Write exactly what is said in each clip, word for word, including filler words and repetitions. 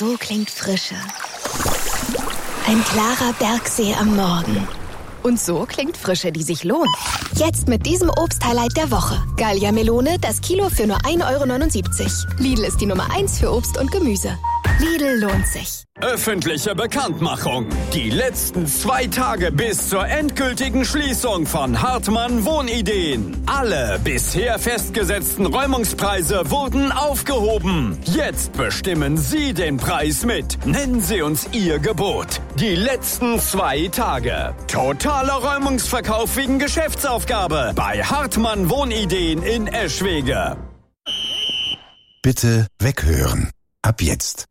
so klingt Frische. Ein klarer Bergsee am Morgen. Und so klingt Frische, die sich lohnt. Jetzt mit diesem Obst-Highlight der Woche. Gallia-Melone, das Kilo für nur ein Euro neunundsiebzig. Lidl ist die Nummer eins für Obst und Gemüse. Lidl lohnt sich. Öffentliche Bekanntmachung. Die letzten zwei Tage bis zur endgültigen Schließung von Hartmann Wohnideen. Alle bisher festgesetzten Räumungspreise wurden aufgehoben. Jetzt bestimmen Sie den Preis mit. Nennen Sie uns Ihr Gebot. Die letzten zwei Tage. Totaler Räumungsverkauf wegen Geschäftsaufgabe bei Hartmann Wohnideen in Eschwege. Bitte weghören. Ab jetzt.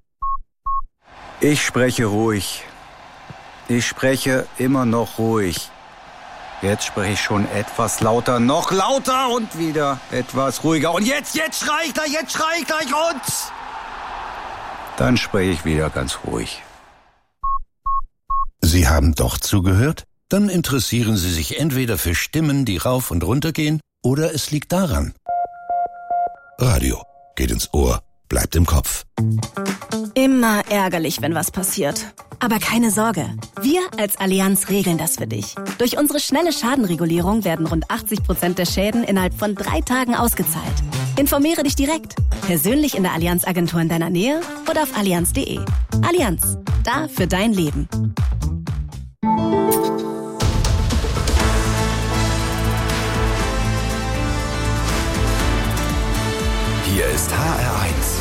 Ich spreche ruhig. Ich spreche immer noch ruhig. Jetzt spreche ich schon etwas lauter, noch lauter und wieder etwas ruhiger. Und jetzt, jetzt schrei ich gleich, jetzt schrei ich gleich und... Dann spreche ich wieder ganz ruhig. Sie haben doch zugehört? Dann interessieren Sie sich entweder für Stimmen, die rauf und runter gehen, oder es liegt daran. Radio geht ins Ohr, bleibt im Kopf. Immer ärgerlich, wenn was passiert. Aber keine Sorge, wir als Allianz regeln das für dich. Durch unsere schnelle Schadenregulierung werden rund achtzig Prozent der Schäden innerhalb von drei Tagen ausgezahlt. Informiere dich direkt, persönlich in der Allianz-Agentur in deiner Nähe oder auf allianz punkt de. Allianz, da für dein Leben. Hier ist H R eins.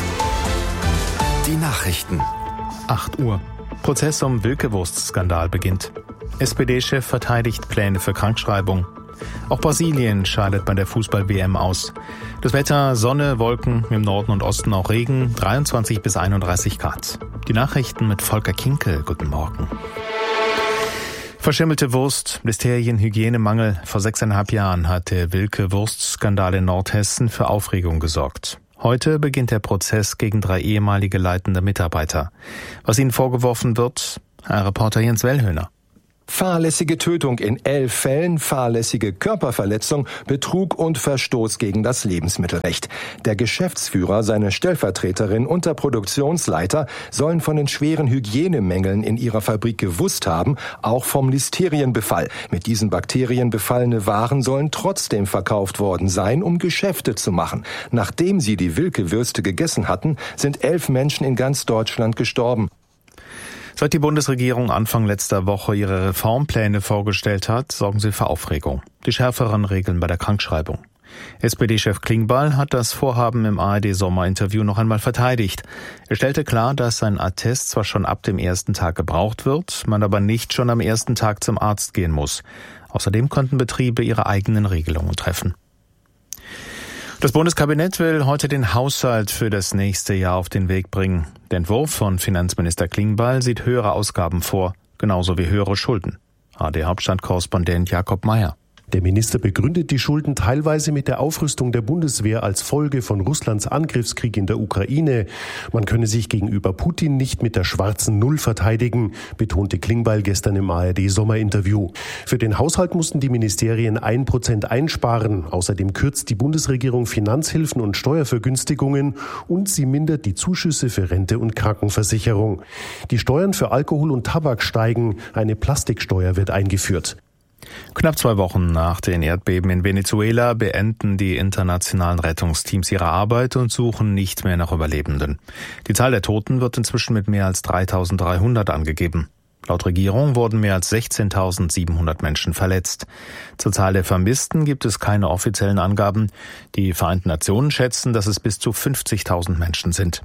Die Nachrichten. acht Uhr. Prozess um Wilke-Wurst-Skandal beginnt. S P D-Chef verteidigt Pläne für Krankschreibung. Auch Brasilien scheidet bei der Fußball-W M aus. Das Wetter, Sonne, Wolken, im Norden und Osten auch Regen, dreiundzwanzig bis einunddreißig Grad. Die Nachrichten mit Volker Kinkel. Guten Morgen. Verschimmelte Wurst, Listerien, Hygienemangel. Vor sechseinhalb Jahren hat der Wilke-Wurst-Skandal in Nordhessen für Aufregung gesorgt. Heute beginnt der Prozess gegen drei ehemalige leitende Mitarbeiter. Was ihnen vorgeworfen wird, Herr Reporter Jens Wellhöhner. Fahrlässige Tötung in elf Fällen, fahrlässige Körperverletzung, Betrug und Verstoß gegen das Lebensmittelrecht. Der Geschäftsführer, seine Stellvertreterin und der Produktionsleiter sollen von den schweren Hygienemängeln in ihrer Fabrik gewusst haben, auch vom Listerienbefall. Mit diesen Bakterien befallene Waren sollen trotzdem verkauft worden sein, um Geschäfte zu machen. Nachdem sie die Wilke-Würste gegessen hatten, sind elf Menschen in ganz Deutschland gestorben. Seit die Bundesregierung Anfang letzter Woche ihre Reformpläne vorgestellt hat, sorgen sie für Aufregung. Die schärferen Regeln bei der Krankschreibung. S P D-Chef Klingbeil hat das Vorhaben im A R D-Sommerinterview noch einmal verteidigt. Er stellte klar, dass ein Attest zwar schon ab dem ersten Tag gebraucht wird, man aber nicht schon am ersten Tag zum Arzt gehen muss. Außerdem konnten Betriebe ihre eigenen Regelungen treffen. Das Bundeskabinett will heute den Haushalt für das nächste Jahr auf den Weg bringen. Der Entwurf von Finanzminister Klingbeil sieht höhere Ausgaben vor, genauso wie höhere Schulden. A R D-Hauptstadtkorrespondent Jakob Mayer. Der Minister begründet die Schulden teilweise mit der Aufrüstung der Bundeswehr als Folge von Russlands Angriffskrieg in der Ukraine. Man könne sich gegenüber Putin nicht mit der schwarzen Null verteidigen, betonte Klingbeil gestern im A R D-Sommerinterview. Für den Haushalt mussten die Ministerien ein Prozent einsparen. Außerdem kürzt die Bundesregierung Finanzhilfen und Steuervergünstigungen und sie mindert die Zuschüsse für Rente und Krankenversicherung. Die Steuern für Alkohol und Tabak steigen. Eine Plastiksteuer wird eingeführt. Knapp zwei Wochen nach den Erdbeben in Venezuela beenden die internationalen Rettungsteams ihre Arbeit und suchen nicht mehr nach Überlebenden. Die Zahl der Toten wird inzwischen mit mehr als dreitausenddreihundert angegeben. Laut Regierung wurden mehr als sechzehntausendsiebenhundert Menschen verletzt. Zur Zahl der Vermissten gibt es keine offiziellen Angaben. Die Vereinten Nationen schätzen, dass es bis zu fünfzigtausend Menschen sind.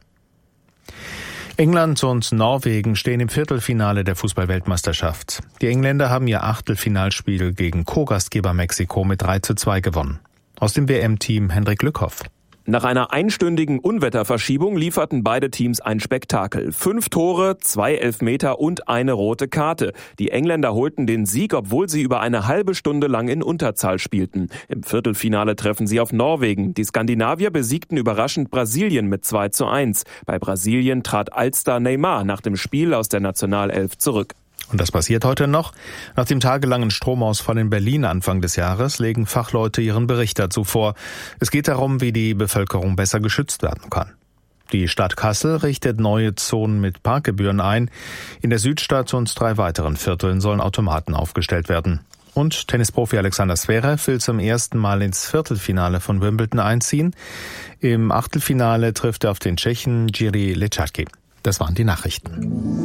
England und Norwegen stehen im Viertelfinale der Fußball-Weltmeisterschaft. Die Engländer haben ihr Achtelfinalspiel gegen Co-Gastgeber Mexiko mit drei zu zwei gewonnen. Aus dem W M-Team Hendrik Lückhoff. Nach einer einstündigen Unwetterverschiebung lieferten beide Teams ein Spektakel. Fünf Tore, zwei Elfmeter und eine rote Karte. Die Engländer holten den Sieg, obwohl sie über eine halbe Stunde lang in Unterzahl spielten. Im Viertelfinale treffen sie auf Norwegen. Die Skandinavier besiegten überraschend Brasilien mit zwei zu eins. Bei Brasilien trat Altstar Neymar nach dem Spiel aus der Nationalelf zurück. Und das passiert heute noch. Nach dem tagelangen Stromausfall in Berlin Anfang des Jahres legen Fachleute ihren Bericht dazu vor. Es geht darum, wie die Bevölkerung besser geschützt werden kann. Die Stadt Kassel richtet neue Zonen mit Parkgebühren ein. In der Südstadt und drei weiteren Vierteln sollen Automaten aufgestellt werden. Und Tennisprofi Alexander Zverev will zum ersten Mal ins Viertelfinale von Wimbledon einziehen. Im Achtelfinale trifft er auf den Tschechen Jiří Lechatky. Das waren die Nachrichten.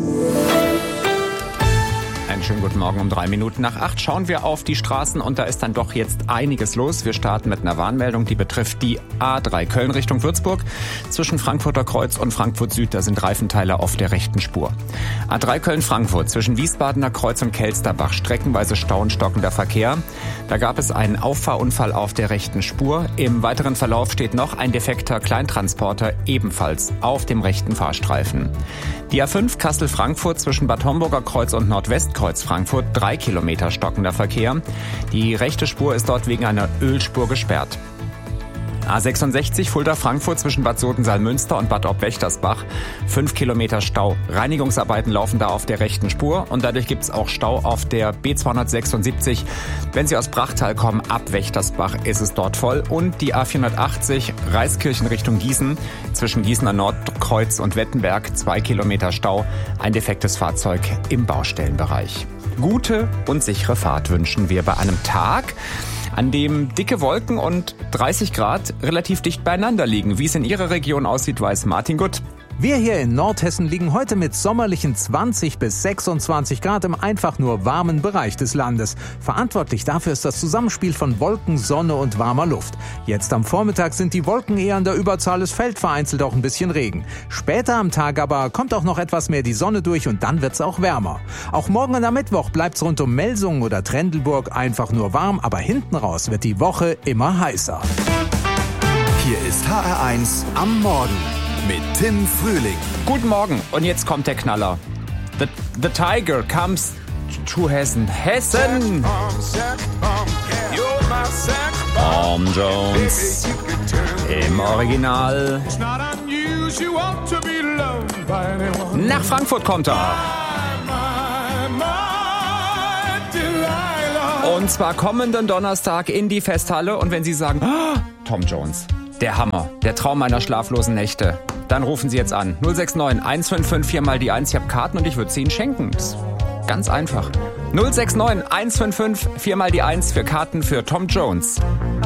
Einen schönen guten Morgen um drei Minuten nach acht. Schauen wir auf die Straßen und da ist dann doch jetzt einiges los. Wir starten mit einer Warnmeldung, die betrifft die A drei Köln Richtung Würzburg. Zwischen Frankfurter Kreuz und Frankfurt Süd, da sind Reifenteile auf der rechten Spur. A drei Köln-Frankfurt zwischen Wiesbadener Kreuz und Kelsterbach, streckenweise Stau und stockender Verkehr. Da gab es einen Auffahrunfall auf der rechten Spur. Im weiteren Verlauf steht noch ein defekter Kleintransporter ebenfalls auf dem rechten Fahrstreifen. Die A fünf Kassel-Frankfurt zwischen Bad Homburger Kreuz und Nordwestkreuz Frankfurt, drei Kilometer stockender Verkehr. Die rechte Spur ist dort wegen einer Ölspur gesperrt. A sechsundsechzig Fulda-Frankfurt zwischen Bad Sodensaal-Münster und Bad Ob-Wächtersbach, fünf Kilometer Stau. Reinigungsarbeiten laufen da auf der rechten Spur und dadurch gibt es auch Stau auf der B zweihundertsechsundsiebzig. Wenn Sie aus Brachtal kommen, ab Wächtersbach ist es dort voll. Und die A vierhundertachtzig Reiskirchen Richtung Gießen zwischen Gießener Nordkreuz und Wettenberg, zwei Kilometer Stau. Ein defektes Fahrzeug im Baustellenbereich. Gute und sichere Fahrt wünschen wir bei einem Tag, an dem dicke Wolken und dreißig Grad relativ dicht beieinander liegen. Wie es in Ihrer Region aussieht, weiß Martin Gutt. Wir hier in Nordhessen liegen heute mit sommerlichen zwanzig bis sechsundzwanzig Grad im einfach nur warmen Bereich des Landes. Verantwortlich dafür ist das Zusammenspiel von Wolken, Sonne und warmer Luft. Jetzt am Vormittag sind die Wolken eher an der Überzahl, es fällt vereinzelt auch ein bisschen Regen. Später am Tag aber kommt auch noch etwas mehr die Sonne durch und dann wird's auch wärmer. Auch morgen und am Mittwoch bleibt's rund um Melsungen oder Trendelburg einfach nur warm, aber hinten raus wird die Woche immer heißer. Hier ist H R eins am Morgen mit Tim Frühling. Guten Morgen und jetzt kommt der Knaller. The, the Tiger comes to Hessen. Hessen! Tom Jones im Original. Nach Frankfurt kommt er. Und zwar kommenden Donnerstag in die Festhalle. Und wenn Sie sagen, oh, Tom Jones, der Hammer, der Traum meiner schlaflosen Nächte, dann rufen Sie jetzt an. null sechs neun, eins fünf fünf, vier mal die eins. Ich habe Karten und ich würde sie Ihnen schenken. Das ist ganz einfach. null sechs neun, eins fünf fünf, vier mal die eins für Karten für Tom Jones.